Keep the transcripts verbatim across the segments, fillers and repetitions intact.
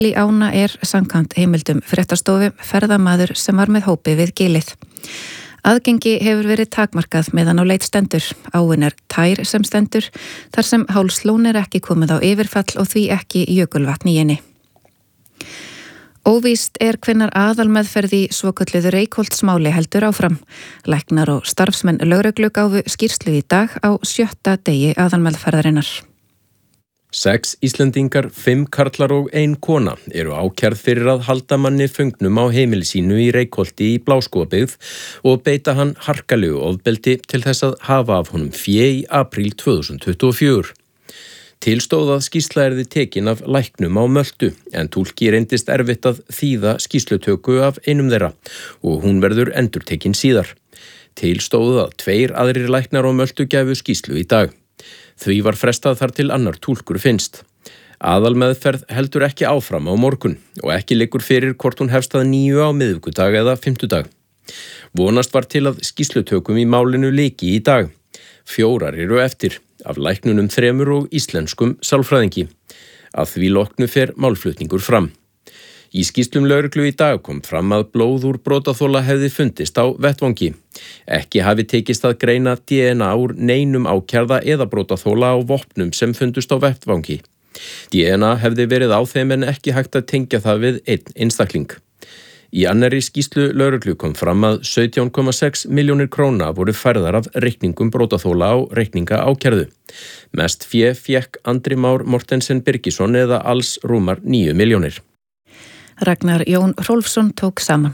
Í ána er samkvæmt heimildum fréttastofu ferðamaður sem var með hópi við gilið. Aðgengi hefur verið takmarkað meðan á leit stendur. Áin er tær sem stendur, þar sem Hálslón er ekki komið á yfirfall og því ekki jökulvatn í henni. Óvíst er hvenær aðalmeðferð í svokölluðu Reykholtsmáli heldur áfram. Læknar og starfsmenn lögreglu gáfu skýrslu í dag á sjötta degi aðalmeðferðarinnar. Sex Íslendingar, fimm karlar og ein kona eru ákærð fyrir að halda manni föngnum á heimili sínu í Reykholti í Bláskógabyggð og beita hann harkalegu ofbeldi til þess að hafa af honum fé í apríl tvö þúsund tuttugu og fjögur. Til stóð að skýrsla yrði tekin af læknum á Möltu en túlki reyndist erfitt að þýða skýrslutöku af einum þeirra og hún verður endurtekin síðar. Til stóð að tveir aðrir læknar á Möltu gæfu skýrslu í dag. Því var frestað þar til annar túlkur finnst. Aðalmeðferð heldur ekki áfram á morgun og ekki liggur fyrir hvort hún hefst að nýju á miðvikudag eða fimmtudag. Vonast var til að skýrslutökum í málinu lyki í dag. Fjórar eru eftir, af læknunum þremur og íslenskum sálfræðingi. Að því loknu fer málflutningur fram. Í skýrslum lögreglu í dag kom fram að blóð úr brotaþola hefði fundist á vettvangi. Ekki hafi tekist að greina D N A úr neinum ákærða eða brotaþola á vopnum sem fundust á vettvangi. D N A hefði verið á þeim en ekki hægt að tengja það við einn einstakling. Í annarri skýrslu lögreglu kom fram að sautján komma sex milljónir króna voru færðar af reikningum brotaþola á reikninga ákærðu. Mest fé fékk Andri Már Mortensen Birgisson eða alls rúmar níu milljónir. Ragnar Jón Hrólfsson tók saman.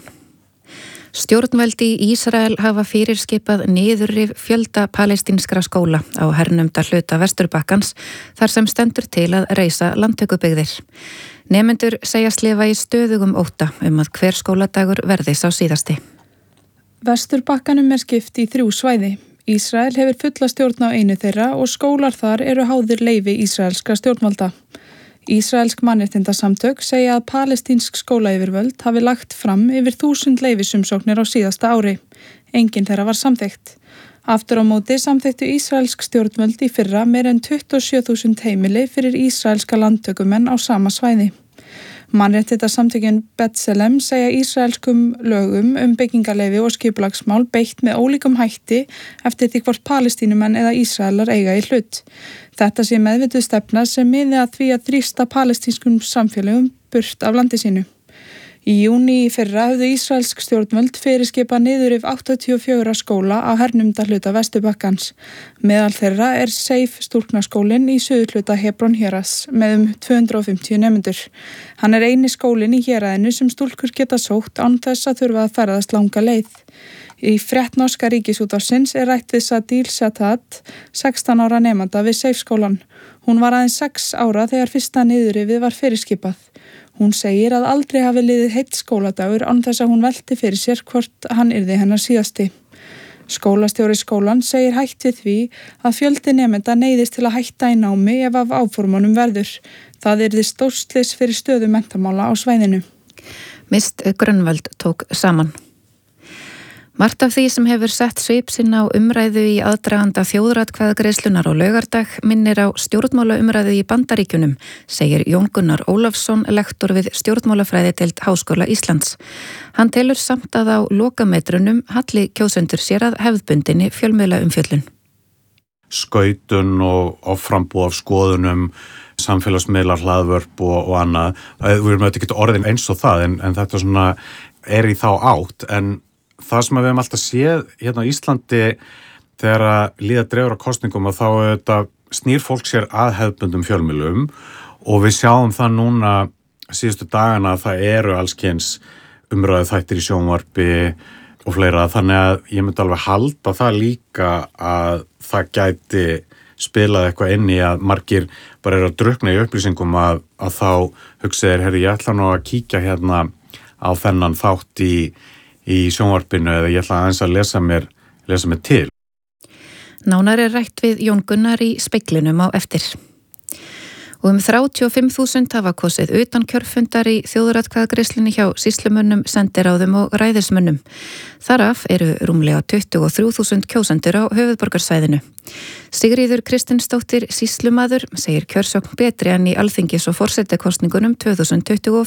Stjórnvöld í Ísrael hafa fyrirskipað niðurrif fjölda palestínskra skóla á hernumda hluta Vesturbakkans þar sem stendur til að reisa landtökubyggðir. Nemendur segjast lifa í stöðugum ótta um að hver skóladagur verði sá síðasti. Vesturbakkanum er skipt í þrjú svæði. Ísrael hefur fulla stjórn á einu þeirra og skólar þar eru háðir leyfi ísraelskra stjórnvalda. Ísraelsk mannréttindasamtök segja að palestínsk skólayfirvöld hafi lagt fram yfir þúsund leyfisumsóknir á síðasta ári. Enginn þeirra var samþykkt. Aftur á móti samþykktu ísraelsk stjórnvöld í fyrra meira en tuttugu og sjö þúsund heimili fyrir ísraelska landtökumenn á sama svæði. Mannréttindasamtökin B'Tselem segja ísraelskum lögum um byggingarleyfi og skipulagsmál beitt með ólíkum hætti eftir því hvort Palestínumenn eða Ísraelar eiga í hlut. Þetta sé meðvituð stefna sem miði að því að þrýsta palestínskum samfélögum burt af landi sínu. Í júní í fyrra höfðu ísraelsk stjórnvöld fyrirskipað niðurrif áttatíu og fjögurra skóla á hernumda hluta Vesturbakkans. Meðal þeirra er Seif stúlknaskólinn í suðurhluta Hebron héraðs með um tvö hundruð og fimmtíu nemendur. Hann er eini skólinn í héraðinu sem stúlkur geta sótt án þess að þurfa að ferðast langa leið. Í frétt norska ríkisútvarpsins er rætt við Sadil Shatat, sextán ára nemanda við Seif skólan. Hún var aðeins sex ára þegar fyrsta niðurrifið var fyrirskipað. Hún segir að aldrei hafi liðið heill skóladagur án þess að hún velti fyrir sér hvort hann yrði hennar síðasti. Skólastjóri skólan segir hætt við því að fjöldi nemenda neyðist til að hætta í námi ef af áformunum verður. Það yrði stórslys fyrir stöðu menntamála á svæðinu. Mist Grönvöld tók saman. Margt af því sem hefur sett svip sinn á umræðu í aðdraganda þjóðaratkvæðagreiðslunar á laugardag minnir á stjórnmálaumræðu í Bandaríkjunum, segir Jón Gunnar Ólafsson, lektor við stjórnmálafræðideild Háskóla Íslands. Hann telur samt að á lokametrunum halli kjósendur sér að hefðbundinni fjölmiðlaumfjöllun. Skautun og offrambúð af skoðunum, samfélagsmiðlar, hlaðvörp og, og annað. Við erum auðvitað ekki orðin eins og það en, en þetta svona er í þá átt en það sem við hefum alltaf séð hérna á Íslandi þegar að líða dregur á kosningum og þá auðvitað snýr fólk sér að hefðbundum fjölmiðlum og við sjáum það núna síðustu dagana að það eru allskyns umræðu þættir í sjónvarpi og fleira þannig að ég myndi alveg halda það líka að það gæti spilað eitthvað inn í að margir bara eru að drukna í upplýsingum að, að þá hugsaðir, herri, ég ætla nú að kíkja hérna á þennan þátt í í sjónvarpinu eða ég ætla aðeins að lesa mér, lesa mér til. Nánar er rætt við Jón Gunnar í Speglinum á eftir. Og um þrjátíu og fimm þúsund hafa kosið utan kjörfundar í þjóðaratkvæðagreiðslunni hjá sýslumönnum, sendiráðum og ræðismönnum. Þaraf eru rúmlega tuttugu og þrjú þúsund kjósendur á höfuðborgarsvæðinu. Sigríður Kristinsdóttir sýslumaður segir kjörsókn betri en í alþingis- og forsetakosningunum tvö þúsund tuttugu og